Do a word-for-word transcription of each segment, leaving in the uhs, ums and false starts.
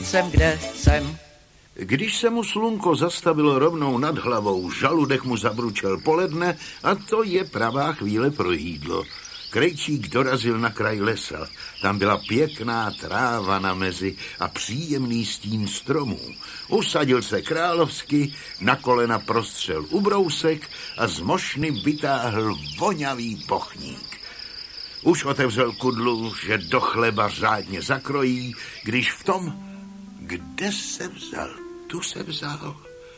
jsem, kde jsem. Když se mu slunko zastavilo rovnou nad hlavou, žaludek mu zabručel poledne a to je pravá chvíle pro jídlo. Krejčík dorazil na kraj lesa. Tam byla pěkná tráva na mezi a příjemný stín stromů. Usadil se královsky, na kolena prostřel ubrousek a z mošny vytáhl vonavý bochník. Už otevřel kudlu, že do chleba řádně zakrojí, když v tom, kde se vzal, tu se vzal.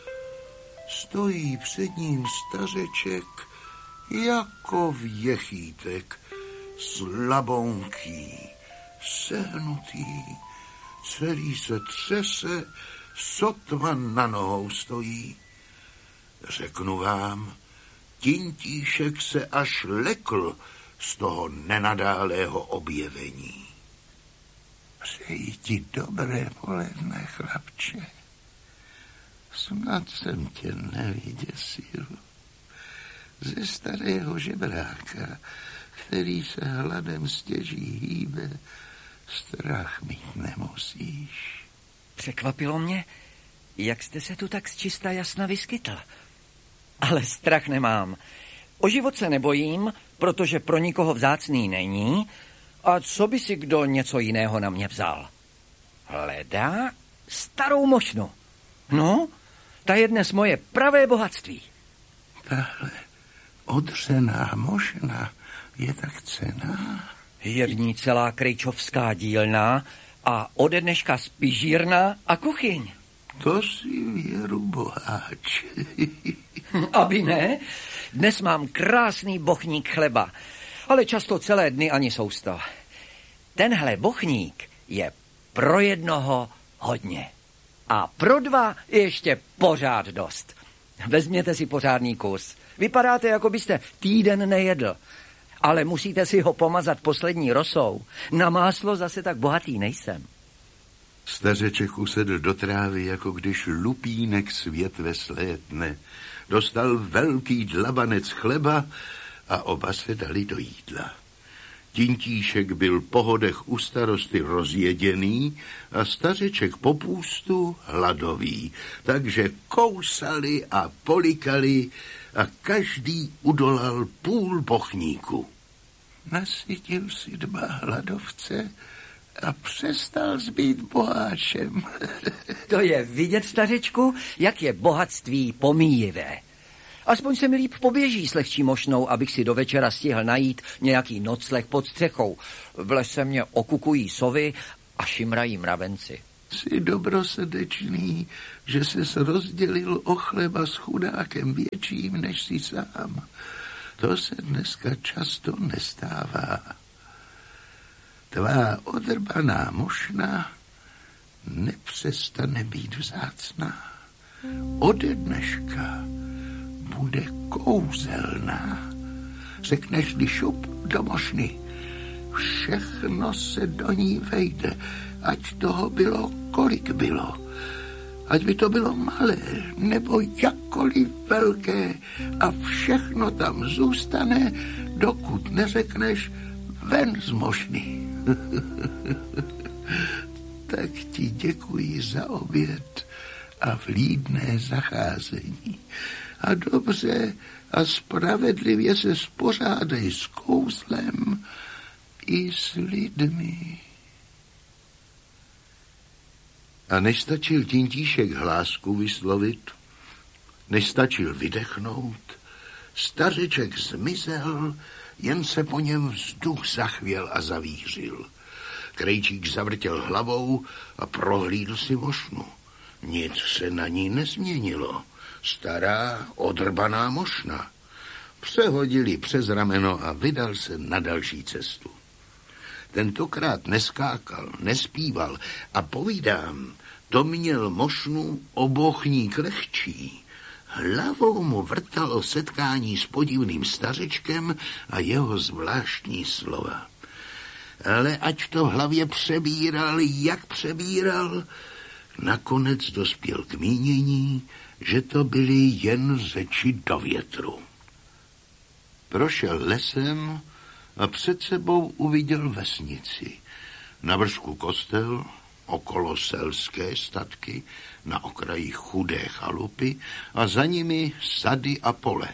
Stojí před ním stařeček jako věchýtek, slabonký, sehnutý, celý se třese, sotva na nohou stojí. Řeknu vám, Tintíšek se až lekl z toho nenadálého objevení. Přeji ti dobré poledne, chlapče. Snad jsem tě nevyděsil. Ze starého žebráka, který se hladem stěží hýbe, strach mít nemusíš. Překvapilo mě, jak jste se tu tak zčista jasna vyskytl. Ale strach nemám. O život se nebojím, protože pro nikoho vzácný není. A co by si kdo něco jiného na mě vzal? Hledá starou mošnu. No, ta je dnes moje pravé bohatství. Tahle odřená mošna je tak cenná. Je v ní celá krejčovská dílna a ode dneška spižírna a kuchyň. To si věru boháč. Aby ne, dnes mám krásný bochník chleba, ale často celé dny ani sousto. Tenhle bochník je pro jednoho hodně a pro dva ještě pořád dost. Vezměte si pořádný kus. Vypadáte, jako byste týden nejedl, ale musíte si ho pomazat poslední rosou. Na máslo zase tak bohatý nejsem. Stařeček usedl do trávy, jako když lupínek z větve slétne. Dostal velký dlabanec chleba a oba se dali do jídla. Tintíšek byl po hodech u starosty rozjeděný a stařeček po půstu hladový, takže kousali a polikali a každý udolal půl bochníku. Nasytil si dva hladovce a přestal zbýt boháčem. To je vidět, stařečku, jak je bohatství pomíjivé. Aspoň se mi líp poběží s lehčí mošnou, abych si do večera stihl najít nějaký nocleh pod střechou. V lese mě okukují sovy a šimrají mravenci. Jsi dobrosrdečný, že ses rozdělil o chleba s chudákem větším než si sám. To se dneska často nestává. Tvá odrbaná mošna nepřestane být vzácná. Ode dneška bude kouzelná. Řekneš-li šup do mošny, všechno se do ní vejde, ať toho bylo, kolik bylo. Ať by to bylo malé, nebo jakkoliv velké, a všechno tam zůstane, dokud neřekneš ven z mošny. Tak ti děkuji za oběd a vlídné zacházení. A dobře a spravedlivě se spořádej s kouzlem i s lidmi. A než stačil Tintíšek hlásku vyslovit, než stačil vydechnout, stařeček zmizel, jen se po něm vzduch zachvěl a zavířil. Krejčík zavrtěl hlavou a prohlídl si mošnu. Nic se na ní nezměnilo. Stará, odrbaná mošna. Přehodili přes rameno a vydal se na další cestu. Tentokrát neskákal, nespíval a povídám, to měl mošnu o bochník lehčí. Hlavou mu vrtalo setkání s podivným stařečkem a jeho zvláštní slova. Ale ať to v hlavě přebíral, jak přebíral, nakonec dospěl k mínění, že to byly jen řeči do větru. Prošel lesem a před sebou uviděl vesnici. Na vršku kostel, okolo selské statky, na okraji chudé chalupy a za nimi sady a pole.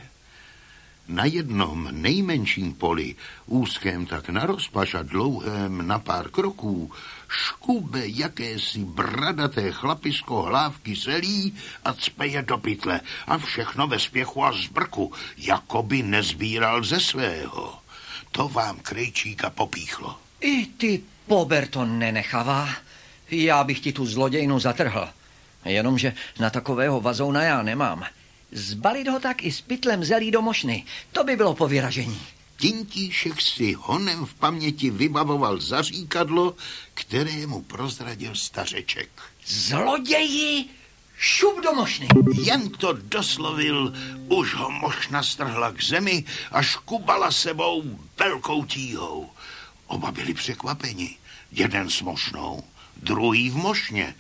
Na jednom nejmenším poli, úzkém tak na rozpaš a dlouhém na pár kroků, škube jakési bradaté chlapisko hlávky zelí a cpe do pytle a všechno ve spěchu a zbrku, jako by nezbíral ze svého. To vám Krejčíka popíchlo. I ty pober to nenechavá. Já bych ti tu zlodějnu zatrhl. Jenomže na takového vazouna já nemám. Zbalit ho tak i s pytlem zelí do mošny, to by bylo povyražení. Tintíšek si honem v paměti vybavoval zaříkadlo, které mu prozradil stařeček. Zloději, šup do mošny. Jen to doslovil, už ho mošna strhla k zemi a škubala sebou velkou tíhou. Oba byli překvapeni. Jeden s mošnou, druhý v mošně.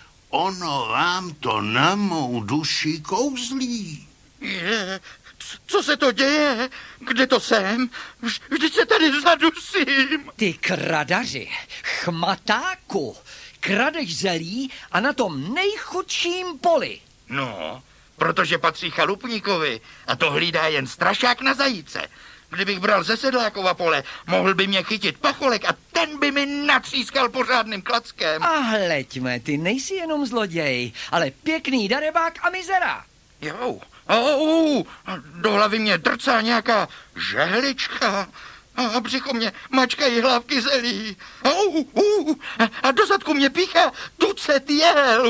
Ono vám to na mou duši kouzlí. Je, co se to děje? Kde to jsem? Vždyť se tady zadusím. Ty kradaři, chmatáku, kradeš zelí a na tom nejchudším poli. No, protože patří chalupníkovi a to hlídá jen strašák na zajíce. Kdybych bral ze sedlákova pole, mohl by mě chytit pacholek a ten by mi natřískal pořádným klackem. A hleďme, ty nejsi jenom zloděj, ale pěkný darebák a mizera. Jo, oh, do hlavy mě drcá nějaká žehlička a břicho mě mačkají hlávky zelí. Oh, uh, a do zadku mě píchá tucet jel.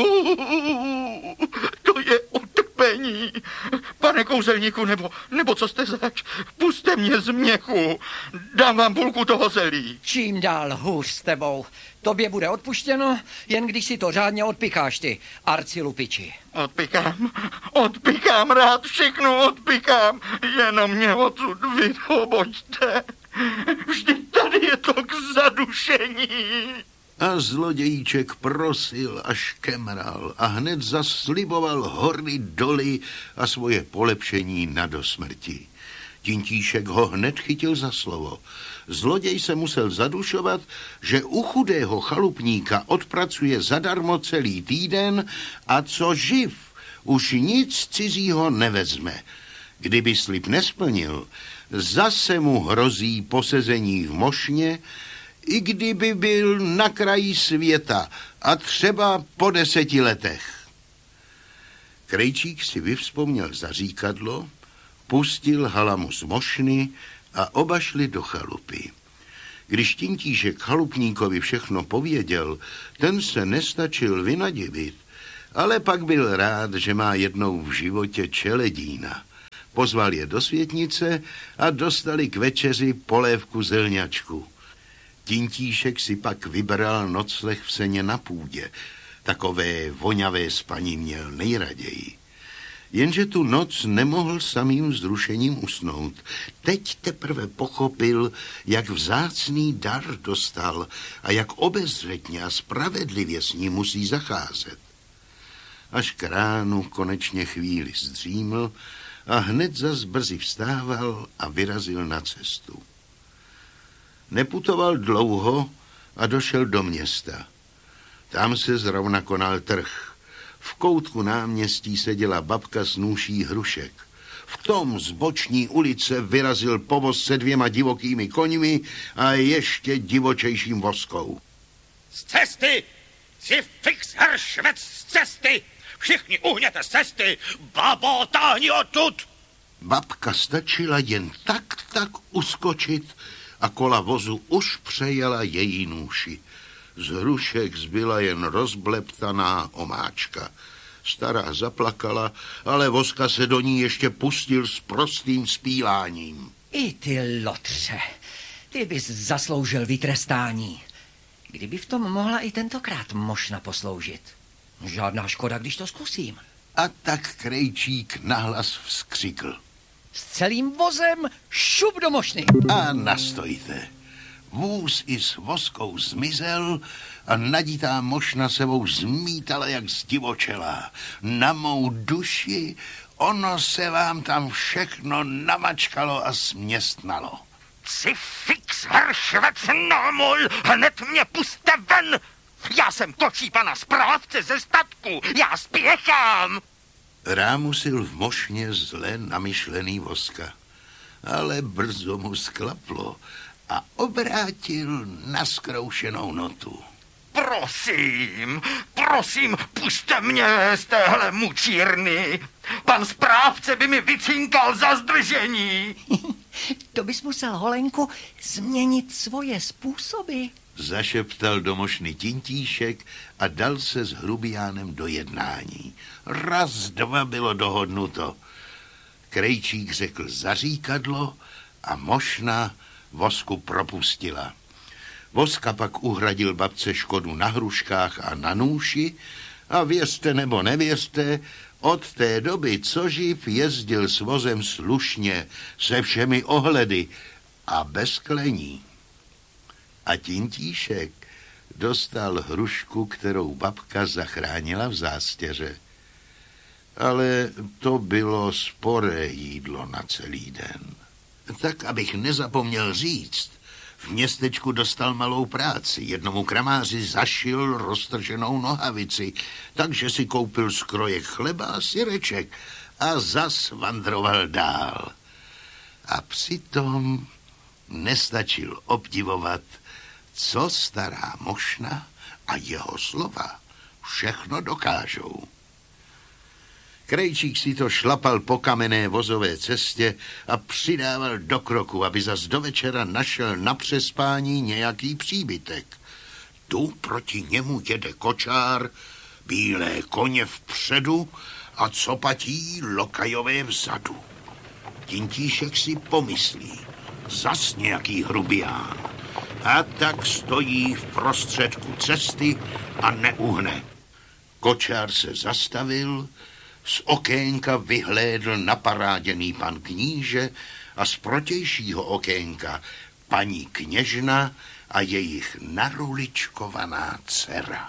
Uh, to je utrpení. Pane kouzelníku, nebo, nebo co jste zač, puste mě z měchu. Dám vám půlku toho zelí. Čím dál hůř s tebou. Tobě bude odpuštěno, jen když si to řádně odpikáš ty, arcilupiči. Odpikám, odpikám, rád všechno odpikám, jenom mě odsud vyhoboďte. Vždyť tady je to k zadušení. A zlodějíček prosil až kemral a hned zasliboval hory doly a svoje polepšení na dosmrti. Tintíšek ho hned chytil za slovo. Zloděj se musel zadušovat, že u chudého chalupníka odpracuje zadarmo celý týden a co živ, už nic cizího nevezme. Kdyby slib nesplnil, zase mu hrozí posezení v mošně, i kdyby byl na kraji světa a třeba po deseti letech. Krejčík si vyvzpomněl zaříkadlo, pustil halamu z mošny a oba šli do chalupy. Když Tintíšek chalupníkovi všechno pověděl, ten se nestačil vynadivit, ale pak byl rád, že má jednou v životě čeledína. Pozval je do světnice a dostali k večeři polévku zelňačku. Tintíšek si pak vybral nocleh v seně na půdě. Takové voňavé spaní měl nejraději. Jenže tu noc nemohl samým vzrušením usnout. Teď teprve pochopil, jak vzácný dar dostal a jak obezřetně a spravedlivě s ním musí zacházet. Až k ránu konečně chvíli zdříml a hned zas brzy vstával a vyrazil na cestu. Neputoval dlouho a došel do města. Tam se zrovna konal trh. V koutku náměstí seděla babka s nůší hrušek. V tom z boční ulice vyrazil povoz se dvěma divokými koňmi a ještě divočejším voskou. Z cesty! Si fix heršvec z cesty! Všichni uhněte z cesty! Babo, táhni odtud! Babka stačila jen tak tak uskočit a kola vozu už přejela její nůši. Z hrušek zbyla jen rozbleptaná omáčka. Stará zaplakala, ale voska se do ní ještě pustil s prostým spíláním. I ty lotře, ty bys zasloužil vytrestání. Kdyby v tom mohla i tentokrát mošna posloužit. Žádná škoda, když to zkusím. A tak Krejčík nahlas vzkřikl. S celým vozem šup do mošny. A nastojte. Vůz i s voskou zmizel a naditá mošna sebou zmítala jak zdivočelá. Na mou duši ono se vám tam všechno namačkalo a směstnalo. Si fix heršvec nomul, hned mě puste ven! Já jsem kočí pana správce ze statku. Já spěchám. Rámusil v mošně zle namyšlený Voska, ale brzo mu sklaplo a obrátil na zkroušenou notu. Prosím, prosím, pušte mě z téhle mučírny. Pan správce by mi vycinkal za zdržení. To bys musel, Holenko, změnit svoje způsoby. Zašeptal do mošny Tintíšek a dal se s hrubiánem do jednání. Raz, dva bylo dohodnuto. Krejčík řekl zaříkadlo a mošna Vosku propustila. Voska pak uhradil babce škodu na hruškách a na nůši a věřte nebo nevěřte, od té doby, co živ, jezdil s vozem slušně, se všemi ohledy a bez klení. A Tintíšek dostal hrušku, kterou babka zachránila v zástěře. Ale to bylo sporé jídlo na celý den. Tak, abych nezapomněl říct, v městečku dostal malou práci. Jednomu kramáři zašil roztrženou nohavici, takže si koupil skrojek chleba a syreček a zas vandroval dál. A přitom nestačil obdivovat, co stará mošna a jeho slova všechno dokážou. Krejčík si to šlapal po kamenné vozové cestě a přidával do kroku, aby zas do večera našel na přespání nějaký příbytek. Tu proti němu jede kočár, bílé koně vpředu a copatí lokajové vzadu. Tintíšek si pomyslí, zas nějaký hrubián. A tak stojí v prostředku cesty a neuhne. Kočár se zastavil, z okénka vyhlédl naparáděný pan kníže a z protějšího okénka paní kněžna a jejich naruličkovaná dcera.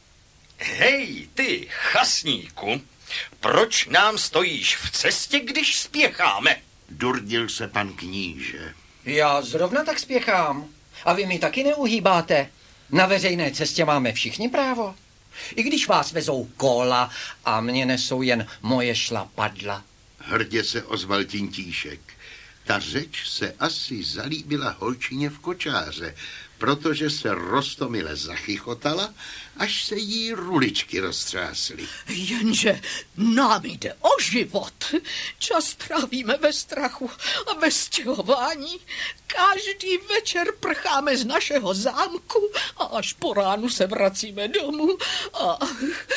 Hej, ty, chasníku, proč nám stojíš v cestě, když spěcháme? Durdil se pan kníže. Já zrovna tak spěchám. A vy mi taky neuhýbáte. Na veřejné cestě máme všichni právo. I když vás vezou kola a mě nesou jen moje šlapadla. Hrdě se ozval Tintíšek. Ta řeč se asi zalíbila holčině v kočáře, protože se roztomile zachychotala, až se jí ruličky roztřásly. Jenže nám jde o život. Čas trávíme ve strachu a ve stěhování. Každý večer prcháme z našeho zámku a až po ránu se vracíme domů. Ach,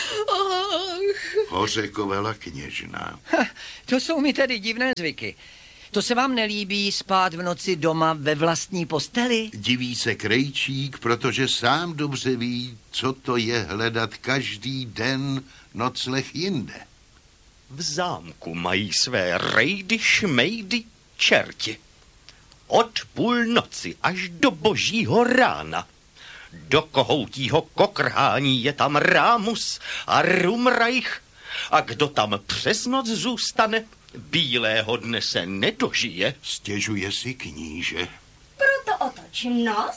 ach. Hořekovala kněžna. Ha, to jsou mi tedy divné zvyky. To se vám nelíbí spát v noci doma ve vlastní posteli? Diví se Krejčík, protože sám dobře ví, co to je hledat každý den nocleh jinde. V zámku mají své rejdy, šmejdy, čerti. Od půlnoci až do božího rána. Do kohoutího kokrhání je tam Rámus a Rumrajch. A kdo tam přes noc zůstane, bílého dne se nedožije. Stěžuje si kníže. Proto otočím nos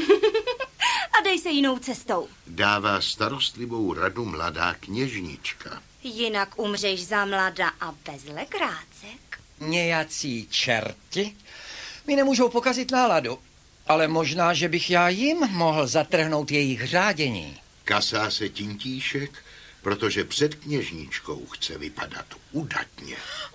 a dej se jinou cestou. Dává starostlivou radu mladá kněžnička. Jinak umřeš za mlada a bez legrácek. Nějací čerti mi nemůžou pokazit náladu, ale možná, že bych já jim mohl zatrhnout jejich řádění. Kasá se Tintíšek, protože před kněžničkou chce vypadat udatně.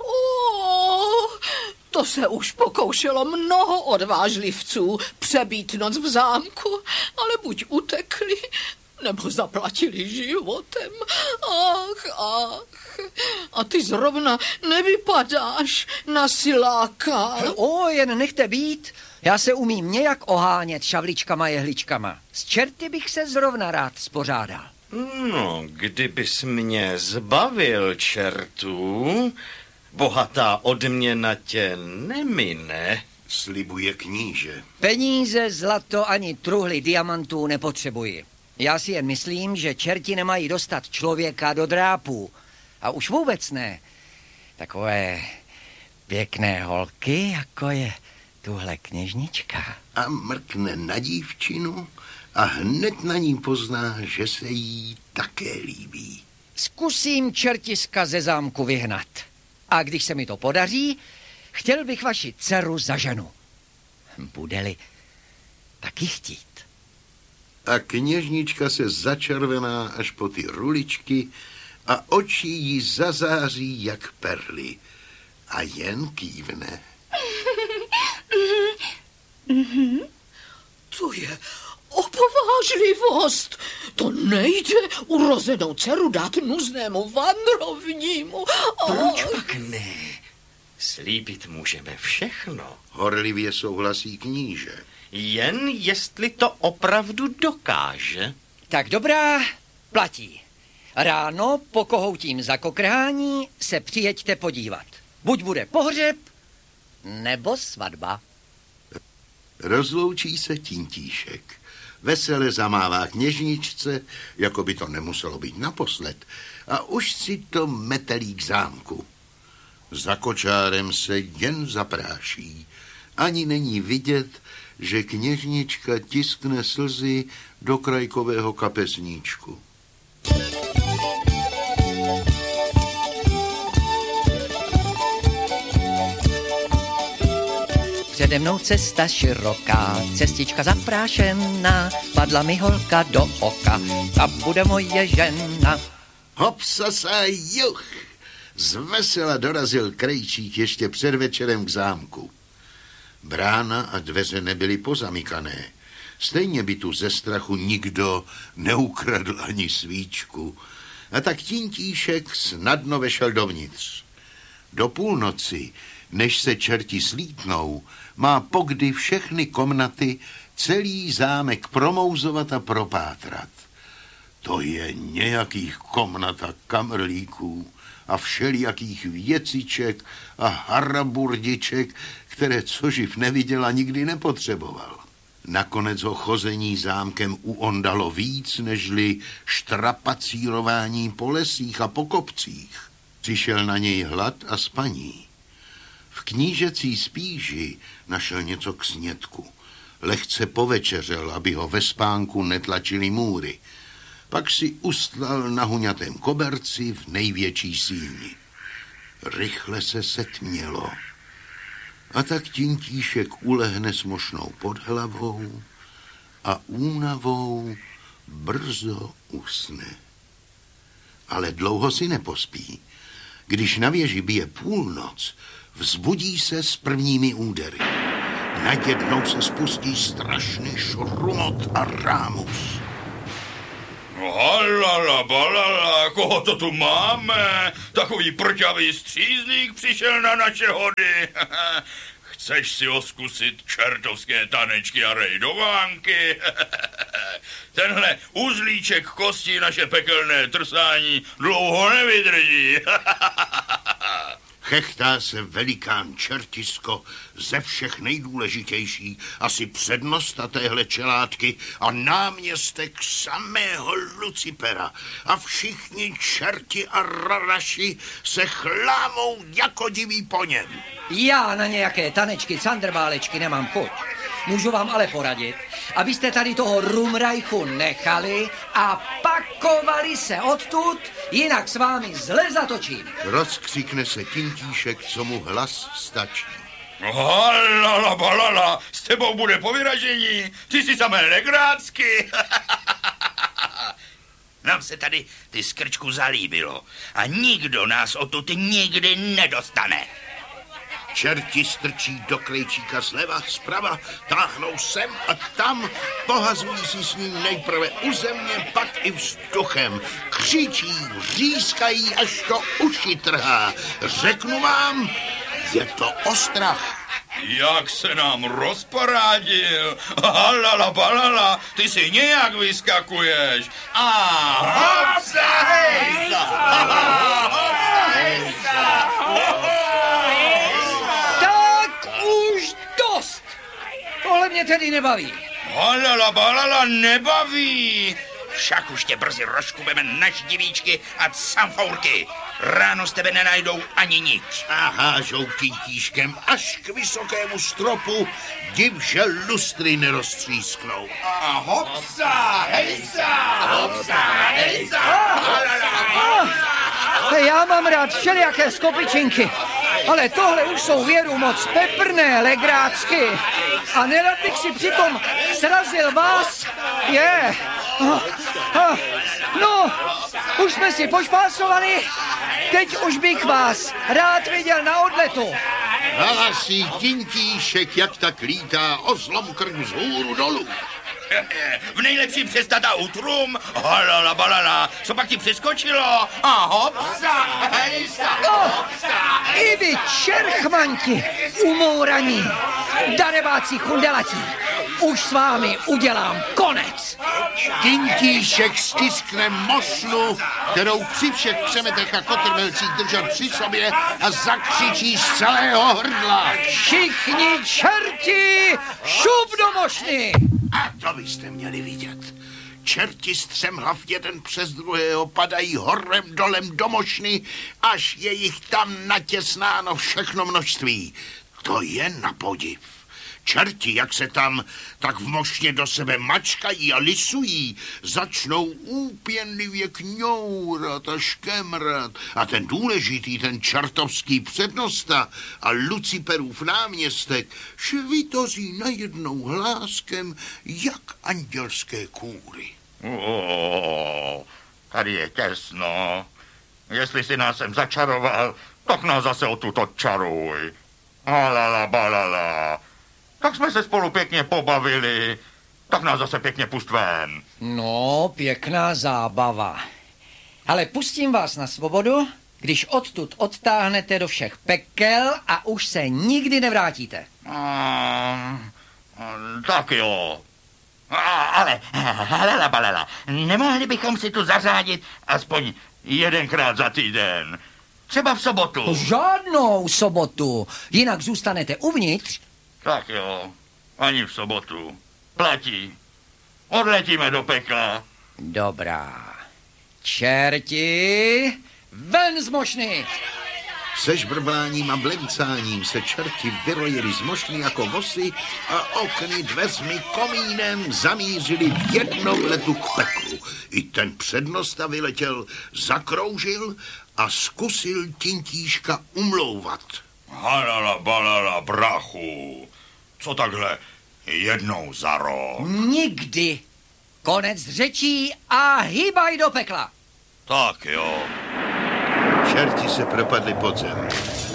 Oh, to se už pokoušelo mnoho odvážlivců přebít noc v zámku, ale buď utekli, nebo zaplatili životem. Ach, ach. A ty zrovna nevypadáš na siláka. O, jen nechte být. Já se umím nějak ohánět šavličkama jehličkama. S čerty bych se zrovna rád spořádal. No, kdybys mě zbavil čertů, bohatá odměna tě nemine. Slibuje kníže. Peníze, zlato ani truhly diamantů nepotřebuji. Já si jen myslím, že čerti nemají dostat člověka do drápů. A už vůbec ne. Takové pěkné holky, jako je tuhle kněžnička. A mrkne na dívčinu a hned na ní pozná, že se jí také líbí. Zkusím čertiska ze zámku vyhnat. A když se mi to podaří, chtěl bych vaši dceru za ženu. Bude-li taky chtít. A kněžnička se začervená až po ty ruličky a oči jí zazáří jak perly. A jen kývne. To je opovážlivost. To nejde urozenou dceru dát nuznému vandrovnímu. Proč pak ne? Slíbit můžeme všechno. Horlivě souhlasí kníže. Jen jestli to opravdu dokáže. Tak dobrá, platí. Ráno po kohoutím zakokrhání se přijeďte podívat. Buď bude pohřeb, nebo svatba. Rozloučí se Tintíšek. Vesele zamává kněžničce, jako by to nemuselo být naposled, a už si to metelí k zámku. Za kočárem se jen zapráší. Ani není vidět, že kněžnička tiskne slzy do krajkového kapesníčku. Přede mnou cesta široká, cestička zaprášená, padla mi holka do oka, ta bude moje žena. Hopsasa juch! Zvesela dorazil krejčík ještě před večerem k zámku. Brána a dveře nebyly pozamykané. Stejně by tu ze strachu nikdo neukradl ani svíčku. A tak Tintíšek snadno vešel dovnitř. Do půlnoci, než se čerti slítnou, má pokdy všechny komnaty celý zámek promouzovat a propátrat. To je nějakých komnat a kamrlíků a všelijakých věciček a haraburdiček, které coživ neviděl a nikdy nepotřeboval. Nakonec ho chození zámkem uondalo víc, nežli štrapacírování po lesích a po kopcích. Přišel na něj hlad a spaní. V knížecí spíži našel něco k snědku. Lehce povečeřel, aby ho ve spánku netlačili můry. Pak si ustlal na huňatém koberci v největší síni. Rychle se setmělo. A tak Tintíšek ulehne s mošnou pod hlavou a únavou brzo usne. Ale dlouho si nepospí. Když na věži bije půlnoc, vzbudí se s prvními údery. Najednou se spustí strašný šrumot a rámus. Halala, balala, koho to tu máme? Takový prťavý střízlík přišel na naše hody. Chceš si oskusit čertovské tanečky a rejdovánky? Tenhle uzlíček kostí naše pekelné trsání dlouho nevydrží. Chechtá se velikán Čertisko, ze všech nejdůležitější, asi přednosta téhle čelátky a náměstek samého Lucipera. A všichni čerti a raraši se chlámou jako diví po něm. Já na nějaké tanečky, candrbálečky nemám chuť. Můžu vám ale poradit, abyste tady toho rumrajchu nechali a pakovali se odtud, jinak s vámi zle zatočím. Rozkřikne se Tintíšek, co mu hlas stačí. Halala, balala, s tebou bude po vyražení, ty si samé legrácky. Nám se tady ty skrčku zalíbilo a nikdo nás odtud nikdy nedostane. Čerti strčí do krejčíka zleva, zprava, táhnou sem a tam, pohazují si s ním nejprve u země, pak i vzduchem. Křičí, řískají, až to uši trhá. Řeknu vám, je to ostrach. Jak se nám rozparádil. Halala, balala, ty si nějak vyskakuješ. A hopsa, hejsa! Hopsa, hejsa! Tak už dost. Tohle mě tedy nebaví. Halala, balala, nebaví. Však už tě brzy rozkubeme na ždivíčky a camfourky. Ráno z tebe nenajdou ani niť. A hážou tintíškem až k vysokému stropu, div, že lustry neroztřísknou. A hopsa, hejsa, hopsa, hejsa. Já mám rád všelijaké skopičinky, ale tohle už jsou věru moc peprné legrácky. A nerad bych si přitom srazil vás. Je. Yeah. No, už jsme si pošpásovali, teď už bych vás rád viděl na odletu. Halasí tintíšek, jak tak lítá oslom krk vzhůru dolů. V nejlepším přestata utrum, halala balala, co pak ti přeskočilo? A hopsa, hejsa, hopsa, I vy čerchmanti, umouraní, darebáci chundelatí, už s vámi udělám konec. Tintíšek stiskne mošnu, kterou při všech přemetech a kotrmelcích držel při sobě a zakřičí z celého hrdla. Všichni čerti, šup do mošny! A to byste měli vidět. Čerti střemhlav jeden přes druhého padají horem dolem do mošny, až je jich tam natěsnáno všechno množství. To je na podiv. Čerti, jak se tam tak v mošně do sebe mačkají a lisují, začnou úpěnlivě kňourat a škemrat. A ten důležitý, ten čertovský přednosta a Luciperův náměstek švitoří najednou hláskem jak andělské kůry. Oh, tady je těsno. Jestli si nás sem začaroval, tak nás zase odtud odčaruj. Alala balala. Tak jsme se spolu pěkně pobavili, tak nás zase pěkně pust ven. No, pěkná zábava. Ale pustím vás na svobodu, když odtud odtáhnete do všech pekel a už se nikdy nevrátíte. A, tak jo. A, ale, halela balela, nemohli bychom si tu zařádit aspoň jedenkrát za týden. Třeba v sobotu. Žádnou sobotu, jinak zůstanete uvnitř. Tak jo, ani v sobotu. Platí. Odletíme do pekla. Dobrá. Čerti, ven z mošny! Se žbrbláním a blemcáním se čerti vyrojili z mošny jako vosy a okny, dveřmi, komínem zamířili v jednom letu k peklu. I ten přednosta vyletěl, zakroužil a zkusil tintíška umlouvat. Halala balala brachu. Co takhle jednou za rok? Nikdy. Konec řečí a hýbaj do pekla. Tak jo. Čerti se propadli pod zem.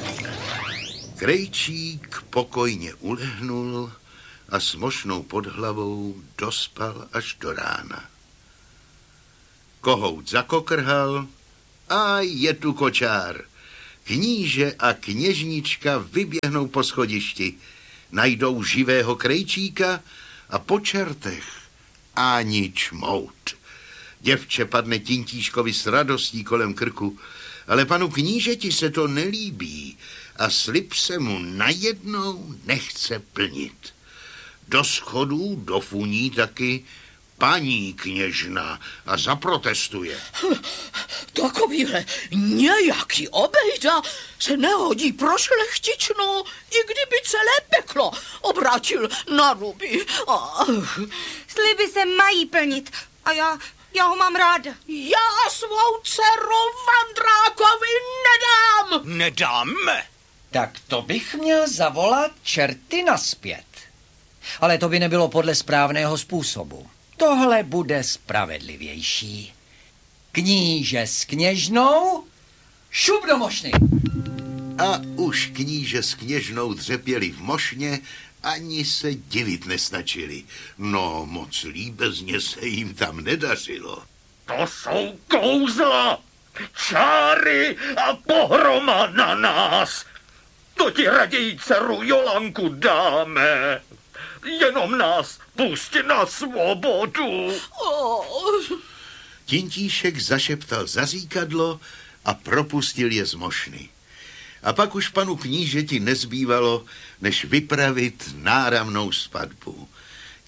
Krejčík pokojně ulehnul a s mošnou pod hlavou dospal až do rána. Kohout zakokrhal a je tu kočár. Kníže a kněžnička vyběhnou po schodišti, najdou živého krejčíka a po čertech ani čmout. Děvče padne tintíškovi s radostí kolem krku, ale panu knížeti se to nelíbí a slib se mu najednou nechce plnit. Do schodů dofuní taky paní kněžna a zaprotestuje. Takovýhle nějaký obejda se nehodí pro šlechtičnou, i kdyby celé peklo obrátil na ruby. Sliby se mají plnit a já, já ho mám ráda. Já svou dceru Vandrákovi nedám. Nedáme. Tak to bych měl zavolat čerty naspět. Ale to by nebylo podle správného způsobu. Tohle bude spravedlivější. Kníže s kněžnou, šup do mošny. A už kníže s kněžnou dřepěli v mošně, ani se divit nestačili. No, moc líbezně se jim tam nedařilo. To jsou kouzla, čáry a pohroma na nás. To ti raději dceru Jolanku dáme. Jenom nás pusť na svobodu. Oh. Tintíšek zašeptal zaříkadlo a propustil je z mošny. A pak už panu knížeti nezbývalo, než vypravit náramnou svatbu.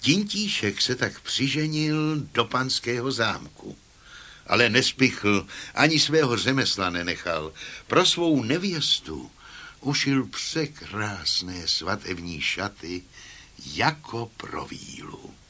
Tintíšek se tak přiženil do panského zámku. Ale nespichl, ani svého řemesla nenechal. Pro svou nevěstu ušil překrásné svatební šaty jako pro vílu.